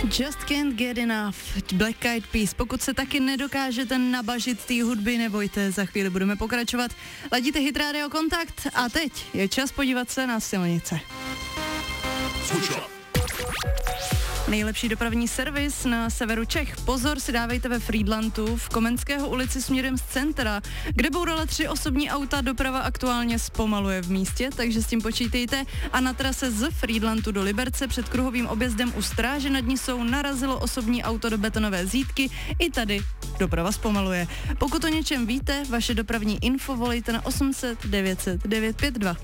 Just can't get enough, Black Eyed Peas. Pokud se taky nedokážete nabažit té hudby, nebojte, za chvíli budeme pokračovat. Ladíte Hit Radio Kontakt a teď je čas podívat se na silnice. Nejlepší dopravní servis na severu Čech. Pozor si dávejte ve Frýdlantu v Komenského ulici směrem z centra, kde bourala 3 osobní auta, doprava aktuálně zpomaluje v místě, takže s tím počítejte. A na trase z Frýdlantu do Liberce před kruhovým objezdem u Stráže nad Nisou narazilo osobní auto do betonové zítky. I tady doprava zpomaluje. Pokud o něčem víte, vaše dopravní info volejte na 800 900 952.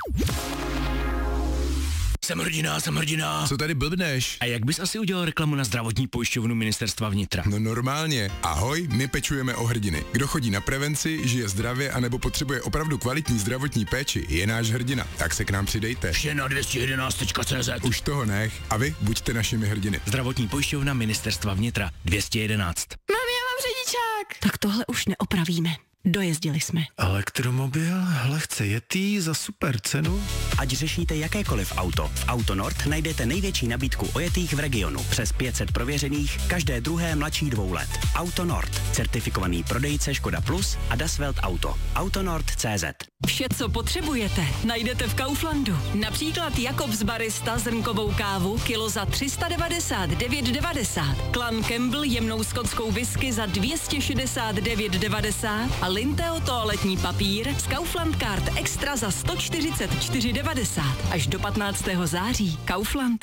Jsem hrdina. Co tady blbneš? A jak bys asi udělal reklamu na zdravotní pojišťovnu Ministerstva vnitra? No normálně. Ahoj, my pečujeme o hrdiny. Kdo chodí na prevenci, žije zdravě anebo potřebuje opravdu kvalitní zdravotní péči, je náš hrdina. Tak se k nám přidejte. Vše na 211.cz. Už toho nech. A vy buďte našimi hrdiny. Zdravotní pojišťovna Ministerstva vnitra 211. Mami, já mám řidičák. Tak tohle už neopravíme. Dojezdili jsme. Elektromobil, lehce jetý za super cenu. Ať řešíte jakékoliv auto, v Auto Nord najdete největší nabídku ojetých v regionu. Přes 500 prověřených, každé druhé mladší 2 let. Auto Nord, certifikovaný prodejce Škoda Plus a Das Welt Auto. Autonord.cz. Vše, co potřebujete, najdete v Kauflandu. Například Jakobs Barista zrnkovou kávu kilo za 399,90. Clan Campbell jemnou skotskou whisky za 269,90 a Linteo toaletní papír z Kaufland Card Extra za 144,90. Až do 15. září. Kaufland.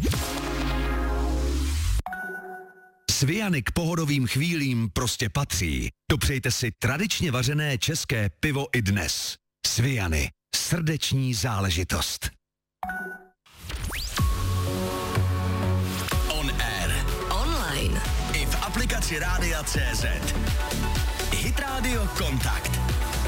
Sviany k pohodovým chvílím prostě patří. Dopřejte si tradičně vařené české pivo i dnes. Sviany. Srdeční záležitost. On air. Online. I v aplikaci Rádia.cz. Hit Radio Kontakt.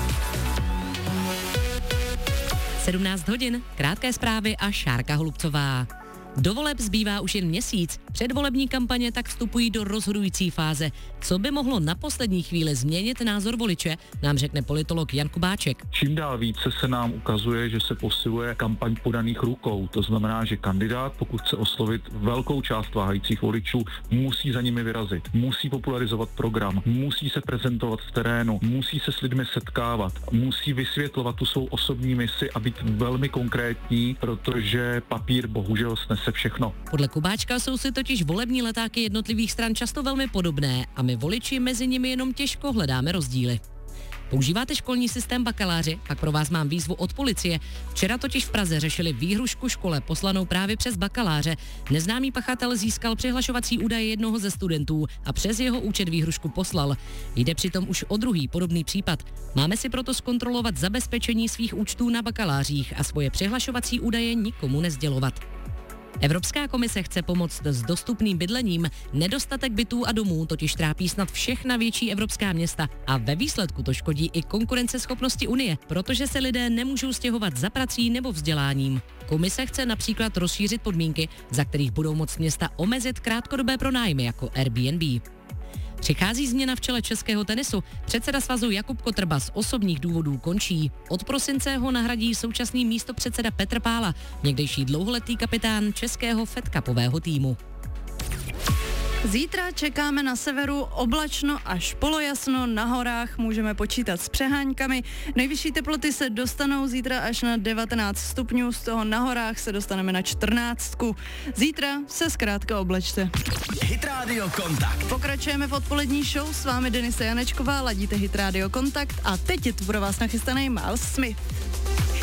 17 hodin, krátké zprávy a Šárka Holubcová. Do voleb zbývá už jen měsíc, předvolební kampaně tak vstupují do rozhodující fáze. Co by mohlo na poslední chvíli změnit názor voliče, nám řekne politolog Jan Kubáček. Čím dál více se nám ukazuje, že se posiluje kampaň podaných rukou. To znamená, že kandidát, pokud chce oslovit velkou část váhajících voličů, musí za nimi vyrazit, musí popularizovat program, musí se prezentovat v terénu, musí se s lidmi setkávat, musí vysvětlovat tu svou osobní misi a být velmi konkrétní, protože papír bohužel snese všechno. Podle Kubáčka jsou si totiž volební letáky jednotlivých stran často velmi podobné a my voliči mezi nimi jenom těžko hledáme rozdíly. Používáte školní systém bakaláři? Pak pro vás mám výzvu od policie. Včera totiž v Praze řešili výhrušku škole poslanou právě přes bakaláře. Neznámý pachatel získal přihlašovací údaje jednoho ze studentů a přes jeho účet výhrušku poslal. Jde přitom už o druhý podobný případ. Máme si proto zkontrolovat zabezpečení svých účtů na bakalářích a svoje přihlašovací údaje nikomu nesdělovat. Evropská komise chce pomoct s dostupným bydlením. Nedostatek bytů a domů totiž trápí snad všechna větší evropská města a ve výsledku to škodí i konkurenceschopnosti Unie, protože se lidé nemůžou stěhovat za prací nebo vzděláním. Komise chce například rozšířit podmínky, za kterých budou moct města omezit krátkodobé pronájmy jako Airbnb. Přichází změna v čele českého tenisu. Předseda svazu Jakub Kotrba z osobních důvodů končí. Od prosince ho nahradí současný místopředseda Petr Pála, někdejší dlouholetý kapitán českého Fed Cupového týmu. Zítra čekáme na severu oblačno až polojasno, na horách můžeme počítat s přeháňkami. Nejvyšší teploty se dostanou zítra až na 19 stupňů, z toho na horách se dostaneme na 14. Zítra se zkrátka oblečte. Hit Radio Kontakt. Pokračujeme v odpolední show, s vámi Denisa Janečková, ladíte Hit Radio Kontakt a teď je tu pro vás nachystaný Miles Smith.